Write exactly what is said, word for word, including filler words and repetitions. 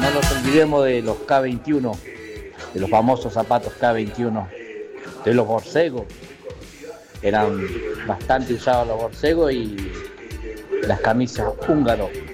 no nos olvidemos de los K veintiuno, de los famosos zapatos K veintiuno, de los borcegos. Eran bastante usados los borcegos y las camisas húngaro.